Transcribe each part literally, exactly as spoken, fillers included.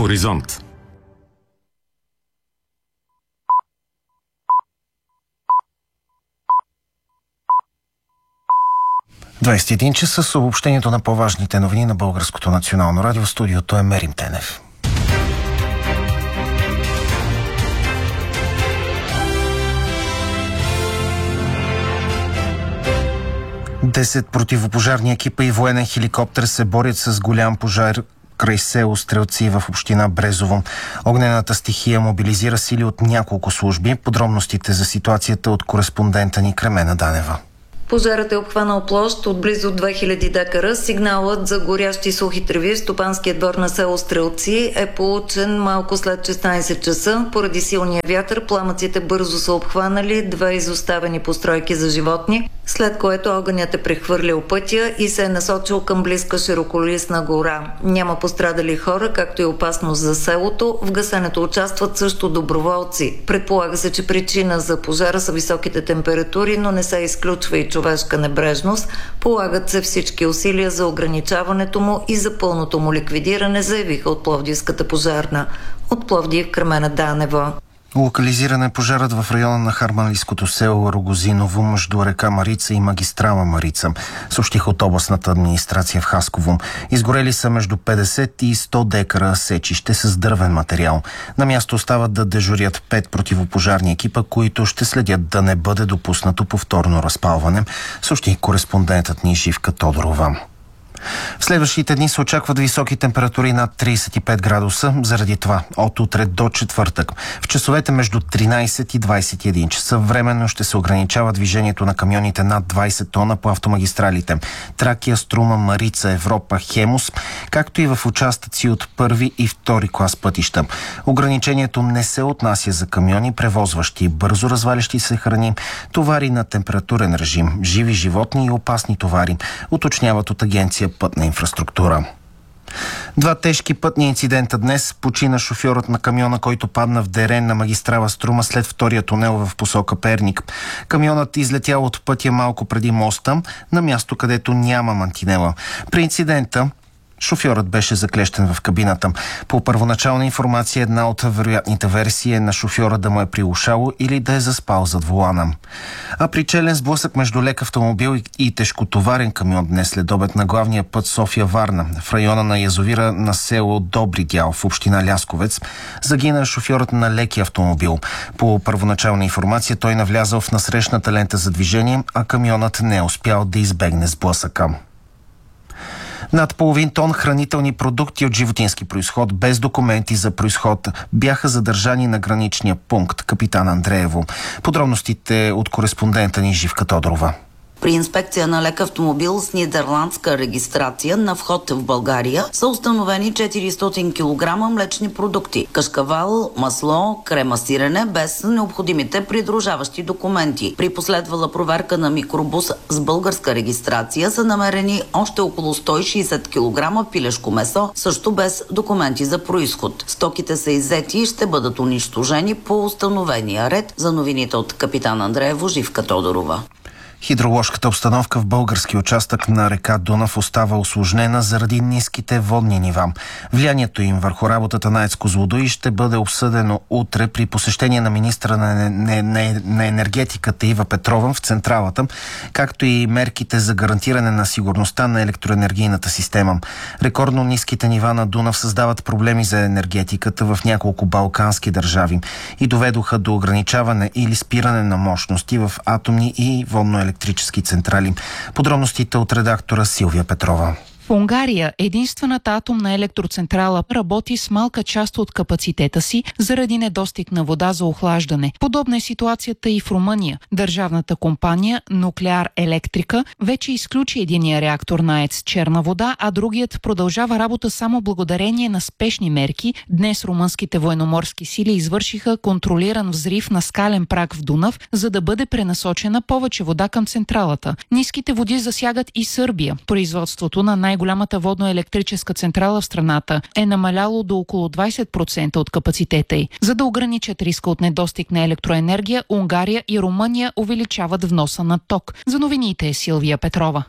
Хоризонт. двадесет и един часа с обобщението на по-важните новини на Българското национално радио. В студиото е Мерим Тенев. Десет противопожарни екипа и военен хеликоптер се борят с голям пожар край село Стрелци в община Брезово. Огнената стихия мобилизира сили от няколко служби. Подробностите за ситуацията от кореспондента ни Кремена Данева. Пожарът е обхванал площ от близо две хиляди декара. Сигналът за горящи сухи треви в стопанския двор на село Стрелци е получен малко след шестнадесет часа. Поради силния вятър пламъците бързо са обхванали две изоставени постройки за животни, след което огънят е прехвърлил пътя и се е насочил към близка широколисна гора. Няма пострадали хора, както и опасност за селото. В гасенето участват също доброволци. Предполага се, че причина за пожара са високите температури, но не се изключва и човешка небрежност. Полагат се всички усилия за ограничаването му и за пълното му ликвидиране, заявиха от Пловдивската пожарна. От Пловдив, Кремена Данева. Локализиран е пожарът в района на харманлийското село Рогозиново между река Марица и магистрала Марица, съобщиха от областната администрация в Хасково. Изгорели са между петдесет и сто декара сечище с дървен материал. На място остават да дежурят пет противопожарни екипа, които ще следят да не бъде допуснато повторно разпалване, съобщи кореспондентът ни Живка Тодорова. В следващите дни се очакват високи температури над тридесет и пет градуса. Заради това от утре до четвъртък в часовете между тринадесет и двадесет и един часа временно ще се ограничава движението на камионите над двадесет тона по автомагистралите Тракия, Струма, Марица, Европа, Хемус, както и в участъци от първи и втори клас пътища. Ограничението не се отнася за камиони, превозващи бързо развалящи се храни, товари на температурен режим, живи животни и опасни товари, уточняват от агенция Пътна инфраструктура. Два тежки пътни инцидента днес. Почина шофьорът на камиона, който падна в дерен на магистрала Струма след втория тунел в посока Перник. Камионът излетял от пътя малко преди моста, на място, където няма мантинела. При инцидента шофьорът беше заклещен в кабината. По първоначална информация, една от вероятните версии е на шофьора да му е прилушало или да е заспал зад волана. А причелен сблъсък между лек автомобил и тежкотоварен камион днес след обед на главния път София-Варна в района на язовира на село Добри дял в община Лясковец. Загина шофьорът на леки автомобил. По първоначална информация той навлязал в насрещната лента за движение, а камионът не е успял да избегне сблъсъка. Над половин тон хранителни продукти от животински произход без документи за произход бяха задържани на граничния пункт Капитан Андреево. Подробностите от кореспондента ни Живка Тодорова. При инспекция на лек автомобил с нидерландска регистрация на вход в България са установени четиристотин килограма млечни продукти, кашкавал, масло, крема сирене без необходимите придружаващи документи. При последвала проверка на микробус с българска регистрация са намерени още около сто и шейсет килограма пилешко месо, също без документи за произход. Стоките са иззети и ще бъдат унищожени по установения ред. За новините от Капитан Андреево, Живка Тодорова. Хидроложката обстановка в български участък на река Дунав остава усложнена заради ниските водни нива. Влиянието им върху работата на АЕЦ Козлодуй ще бъде обсъдено утре при посещение на министра на, на, на, на енергетиката Ива Петрова в централата, както и мерките за гарантиране на сигурността на електроенергийната система. Рекордно ниските нива на Дунав създават проблеми за енергетиката в няколко балкански държави и доведоха до ограничаване или спиране на мощности в атомни и водно електрически централи. Подробностите от редактора Силвия Петрова. В Унгария единствената атомна електроцентрала работи с малка част от капацитета си заради недостиг на вода за охлаждане. Подобна е ситуацията и в Румъния. Държавната компания Нуклеар Електрика вече изключи единия реактор на АЕЦ Черна вода, а другият продължава работа само благодарение на спешни мерки. Днес румънските военноморски сили извършиха контролиран взрив на скален праг в Дунав, за да бъде пренасочена повече вода към централата. Ниските води засягат и Сърбия. Производството на най голямата водно-електрическа централа в страната е намаляло до около двадесет процента от капацитета й. За да ограничат риска от недостиг на електроенергия, Унгария и Румъния увеличават вноса на ток. За новините е Силвия Петрова.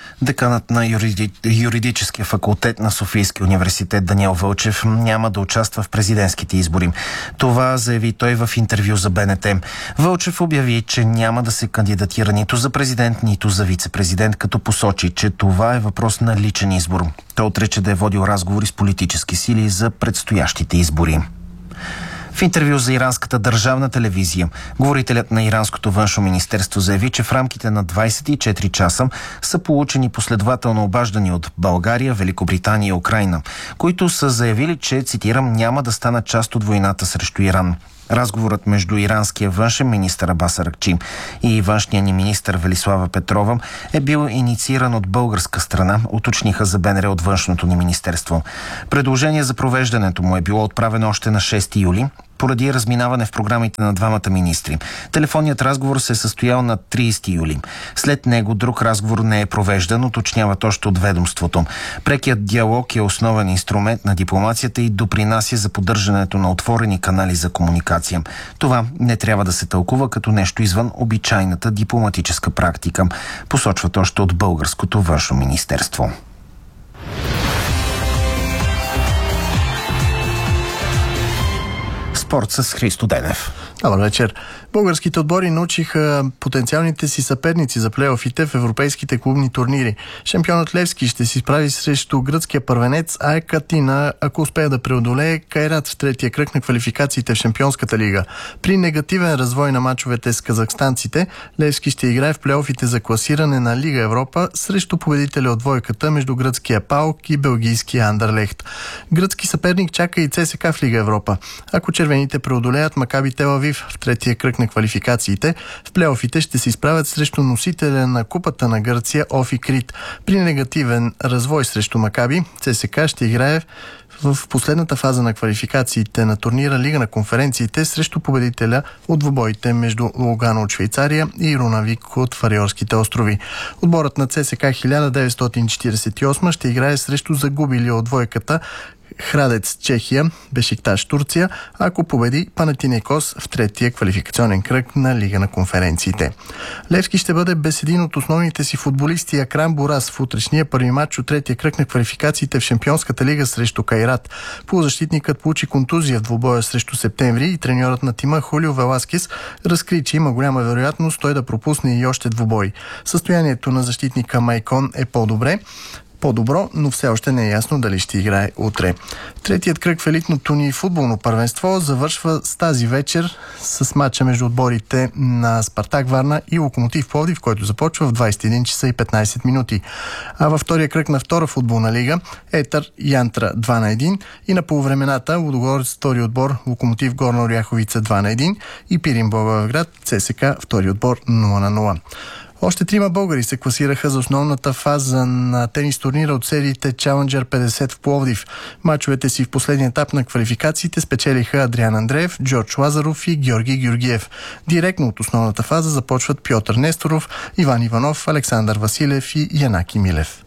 Деканът на юриди... юридическия факултет на Софийския университет Даниел Вълчев няма да участва в президентските избори. Това заяви той в интервю за Б Н Т. Вълчев обяви, че няма да се кандидатира нито за президент, нито за вице-президент, като посочи, че това е въпрос на личен избор. Той отрече да е водил разговори с политически сили за предстоящите избори. В интервю за иранската държавна телевизия, говорителят на иранското външно министерство заяви, че в рамките на двадесет и четири часа са получени последователно обаждания от България, Великобритания и Украйна, които са заявили, че, цитирам, няма да станат част от войната срещу Иран. Разговорът между иранския външен министър Абас Аракчи и външния ни министър Велислава Петрова е бил иницииран от българска страна, уточниха за Б Н Р от външното ни министерство. Предложение за провеждането му е било отправено още на шести юли, поради разминаване в програмите на двамата министри. Телефонният разговор се е състоял на тридесети юли. След него друг разговор не е провеждан, уточняват още от ведомството. Прекият диалог е основен инструмент на дипломацията и допринася за поддържането на отворени канали за комуникация. Това не трябва да се тълкува като нещо извън обичайната дипломатическа практика, посочват още от българското външно министерство. Спорт с Христо Денев. Добър вечер. Българските отбори научиха потенциалните си съперници за плейофите в европейските клубни турнири. Шампионът Левски ще си справи срещу гръцкия първенец АЕК Атина, ако успее да преодолее Кайрат в третия кръг на квалификациите в Шампионската лига. При негативен развой на мачовете с казахстанците, Левски ще играе в плейофите за класиране на Лига Европа срещу победителя от двойката между гръцкия ПАОК и белгийския Андерлехт. Гръцки съперник чака и ЦСКА в Лига Европа. Ако червените преодолеят Макаби Тел Авив в третия кръг на квалификациите, в плейофите ще се изправят срещу носителя на Купата на Гърция Офи Крит. При негативен развой срещу Макаби, ЦСКА ще играе в последната фаза на квалификациите на турнира Лига на конференциите срещу победителя от двубоите между Лугано от Швейцария и Рунавик от Фариорските острови. Отборът на ЦСКА хиляда деветстотин четиридесет и осма ще играе срещу загубили от двойката Храдец Чехия, Бешикташ Турция, ако победи Панатинейкос в третия квалификационен кръг на Лига на конференциите. Левски ще бъде без един от основните си футболисти Акрам Борас в утрешния първи матч от третия кръг на квалификациите в Шампионската лига срещу Кайрат. Полузащитникът получи контузия в двубоя срещу Септември и треньорът на тима Хулио Веласкес разкри, че има голяма вероятност той да пропусне и още двубой. Състоянието на защитника Майкон е по-добре. По-добро, но все още не е ясно дали ще играе утре. Третият кръг в елитното ни футболно първенство завършва с тази вечер с матча между отборите на Спартак Варна и Локомотив Пловдив, който започва в двадесет и един часа и петнадесет минути. А във втория кръг на втора футболна лига Етър Янтра два на един и на полувремената Лудогорец втори отбор Локомотив Горна Оряховица два на един и Пирин Благоевград ЦСКА втори отбор нула на нула. Още трима българи се класираха за основната фаза на тенис турнира от сериите Challenger петдесет в Пловдив. Мачовете си в последния етап на квалификациите спечелиха Адриан Андреев, Джордж Лазаров и Георги Георгиев. Директно от основната фаза започват Пьотър Несторов, Иван Иванов, Александър Василев и Янаки Милев.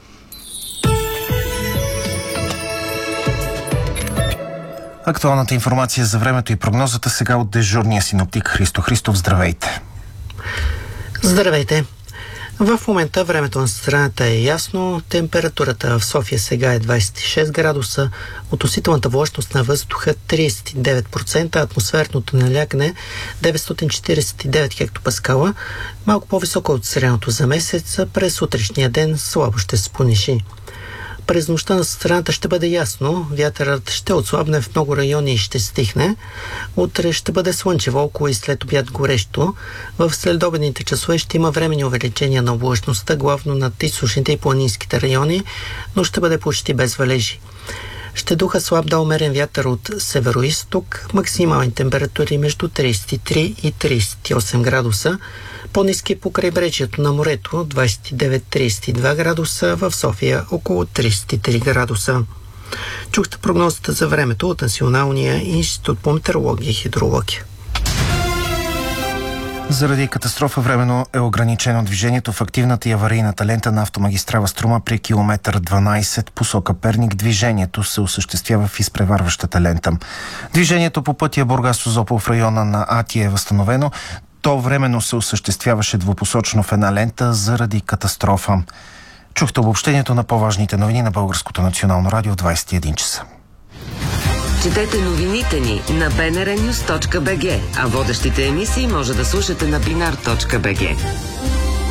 Актуалната информация за времето и прогнозата сега от дежурния синоптик Христо Христов. Здравейте! Здравейте! В момента времето на страната е ясно. Температурата в София сега е двадесет и шест градуса, относителната влажност на въздуха тридесет и девет процента, атмосферното налягане деветстотин четиридесет и девет хектопаскала, малко по-високо от средното за месеца. През утрешния ден слабо ще се понижи. През нощта на страната ще бъде ясно, вятърът ще отслабне в много райони и ще стихне. Утре ще бъде слънчево, около и след обяд горещо. В следобедните часове ще има временни увеличения на облачността, главно над източните и планинските райони, но ще бъде почти без валежи. Ще духа слаб да умерен вятър от северо-исток, максимални температури между тридесет и три и тридесет и осем градуса. По-ниски по крайбрежието на морето двадесет и девет до тридесет и два градуса, в София около тридесет и три градуса. Чухте прогнозата за времето от Националния институт по метеорология и хидрология. Заради катастрофа временно е ограничено движението в активната и аварийната лента на автомагистрала Струма при километър дванадесет посока Перник. Движението се осъществява в изпреварващата лента. Движението по пътя Бургас-Созопол в района на Атия е възстановено. То временно се осъществяваше двупосочно в една лента заради катастрофа. Чухте обобщението на по-важните новини на Българското национално радио в двайсет и един часа. Четете новините ни на би ен ар нюс точка би джи, а водещите емисии може да слушате на бинар точка би джи.